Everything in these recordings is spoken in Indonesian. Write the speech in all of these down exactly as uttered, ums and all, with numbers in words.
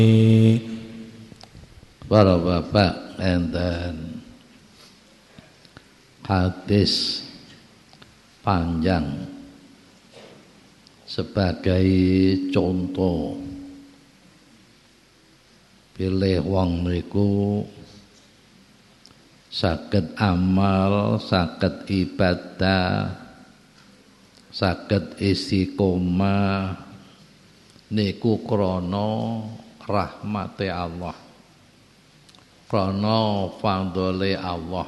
Para bapak enten hadis panjang sebagai contoh pilih wong niku saged amal, saged ibadah, saged istiqomah niku krana rahmate Allah, krana fadhole Allah,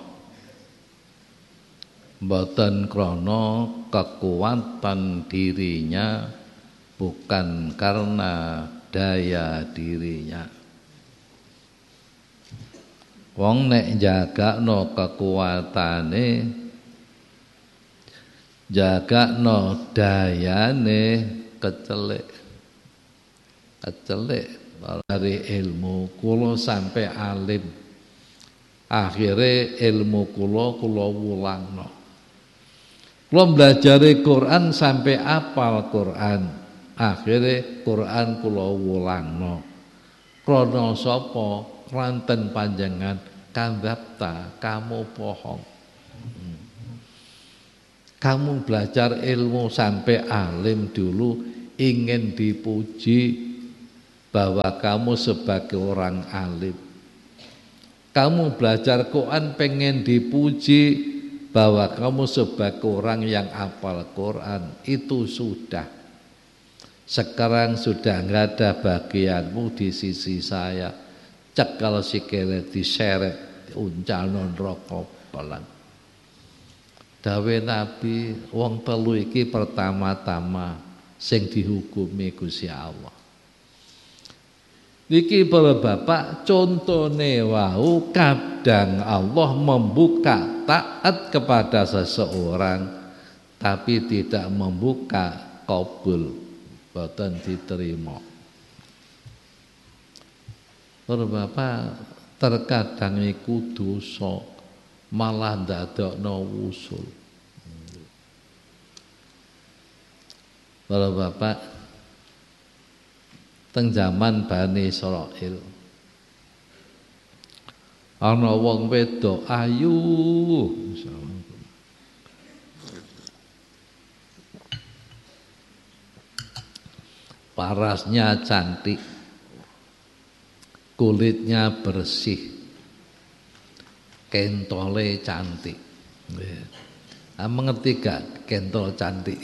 mboten krana kekuatan dirinya, bukan karena daya dirinya. Wong nek jagakno kekuatane, jagakno dayane, kecelik kecelik dari ilmu kula sampai alim, akhire ilmu kula kula wulangno. Kula belajari Quran sampai apal Quran, akhire Quran kula wulangno. Krana sapa? Ranten panjenengan kadzabta, kamu bohong. Kamu belajar ilmu sampai alim dulu ingin dipuji bahwa kamu sebagai orang alim. Kamu belajar Quran pengen dipuji bahwa kamu sebagai orang yang hafal Quran. Itu sudah. Sekarang sudah enggak ada bagianmu di sisi saya. Cekal sikile diseret, uncalno neraka pelan. Dawe Nabi, wong telu iki pertama-tama sing dihukumi Gusti Allah. Niki para bapak contone wau kadang Allah membuka taat kepada seseorang tapi tidak membuka qabul, boten diterima. Para bapak terkadang iku dosa malah ndadekno wusul. Para bapak teng zaman Bani Israil ana wong wedok ayu, parasnya cantik, kulitnya bersih, kentole cantik. Ah, mengerti gak kentol cantik?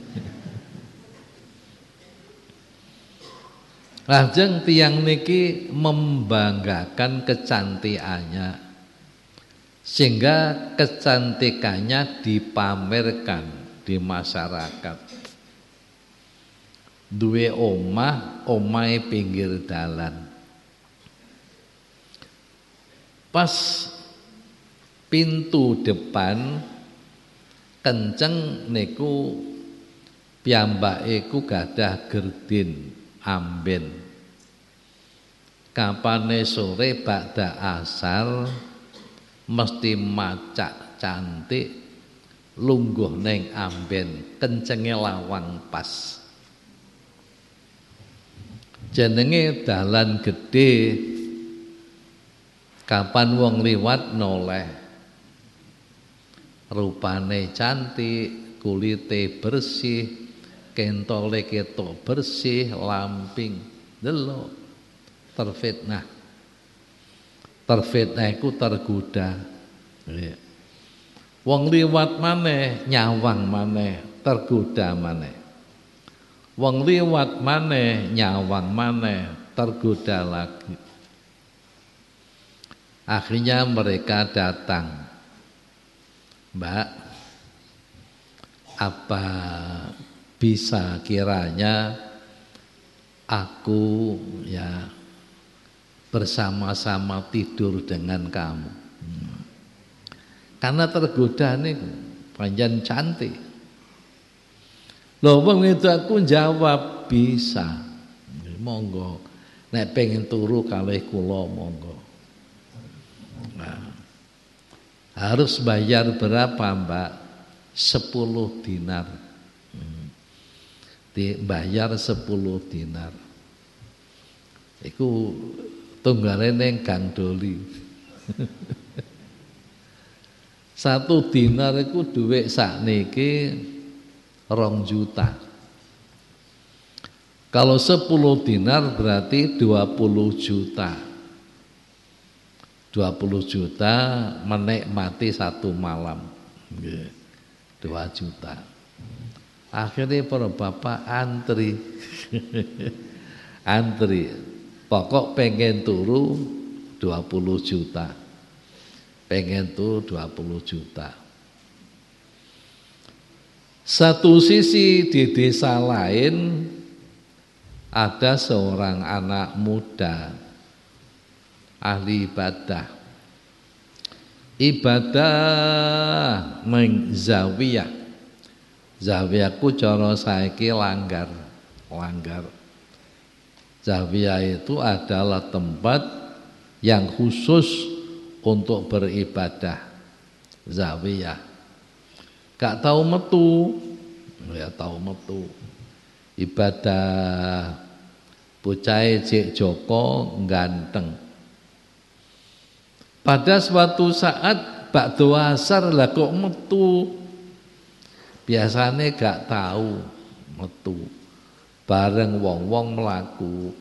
Lajeng tiang niki membanggakan kecantikannya, sehingga kecantikannya dipamerkan di masyarakat. Duwe omah, omahe pinggir dalan. Pas pintu depan kenceng niku piyambake ku gadah gerdin amben. Kapane sore ba'da asar mesti macak cantik lungguh neng amben, kencenge lawang pas. Jenenge dalan gede. Kapan wong liwat noleh, rupane cantik, kulite bersih, kentole ketok bersih, lamping, delok terfitnah, terfitnah iku tergoda. Wong liwat maneh nyawang maneh, tergoda maneh. Wong liwat maneh nyawang maneh, tergoda lagi. Akhirnya mereka datang, Mbak, apa bisa kiranya aku ya bersama-sama tidur dengan kamu? Hmm. Karena tergoda nih, panjang cantik. Loh, wong itu aku jawab bisa, monggo. Nek pengen turu kalih kula monggo. Nah, harus bayar berapa Mbak? Sepuluh dinar. Hmm. Dibayar sepuluh dinar. Iku tunggale ning Gang Doli. Satu dinar iku dhuwit sakniki rong juta. Kalau sepuluh dinar berarti dua puluh juta. dua puluh juta menikmati satu malam. dua juta. Akhirnya para bapak antri. Antri. Pokok pengen turu dua puluh juta. Pengen turu dua puluh juta. Satu sisi di desa lain ada seorang anak muda ahli ibadah. Ibadah mengzawiyah. Zawiyah ku cara saiki langgar, langgar. Zawiyah itu adalah tempat yang khusus untuk beribadah. Zawiyah. Gak tahu metu, ya tahu metu. Ibadah bocah Cik Joko ganteng. Pada suatu saat bakdo asar lah kok metu. Biasanya gak tahu metu. Bareng wong-wong melaku